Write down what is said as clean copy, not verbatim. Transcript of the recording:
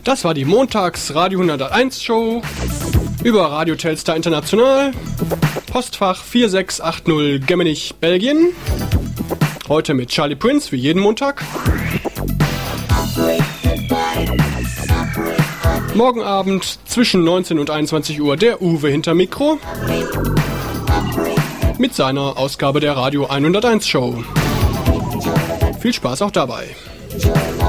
Das war die Montags Radio 101 Show über Radio Telstar International, Postfach 4680 Gemmenich, Belgien. Heute mit Charlie Prince, wie jeden Montag. Morgen Abend zwischen 19 und 21 Uhr der Uwe hinter Mikro mit seiner Ausgabe der Radio 101 Show. Viel Spaß auch dabei.